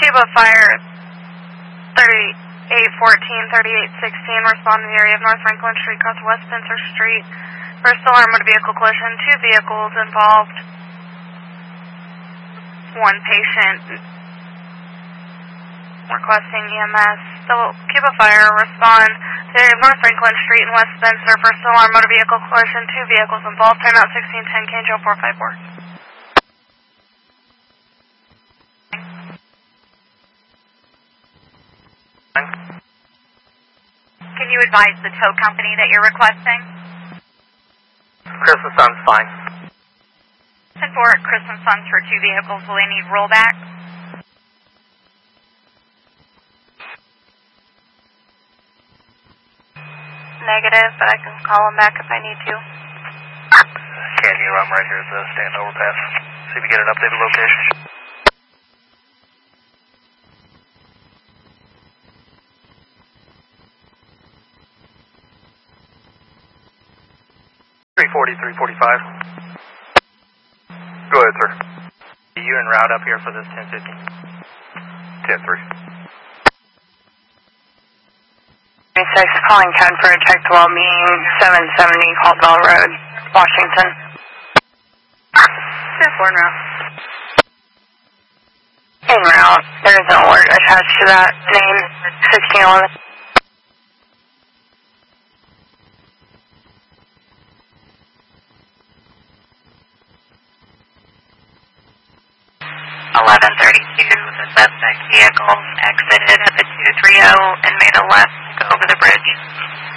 Cuba Fire 3814, 3816, respond to the area of North Franklin Street, across West Spencer Street. First alarm, motor vehicle collision, 2 vehicles involved, 1 patient requesting EMS. So, Cuba Fire, respond to the area of North Franklin Street and West Spencer. First alarm, motor vehicle collision, 2 vehicles involved, timeout 1610, KJ 454. Can you advise the tow company that you're requesting? Christmas Sun's fine. And for Christmas Suns for 2 vehicles, will they need rollback? Negative, but I can call them back if I need to. Can you? I'm right here at the Stanton overpass. See if you get an updated location. 340, 345. Go ahead, sir. Are you en route up here for this 1050? 10-3. 26 calling 10 for a check to well-being, 770 Caldwell Road, Washington. 10-4 en route. En route. There is an alert attached to that name, 1611. 1132, the suspect vehicle exited at the 230 and made a left to go over the bridge.